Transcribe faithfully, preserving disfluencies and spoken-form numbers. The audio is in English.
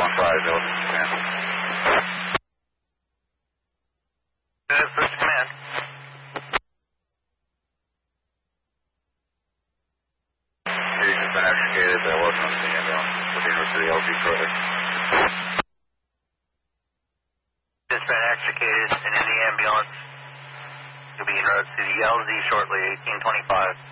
one five, Delta Command. This is Command. He's just been extricated. That wasn't on the ambulance. Looking over to the L G further. Just been extricated and in the ambulance. You'll be en route to the L Z shortly, eighteen twenty-five.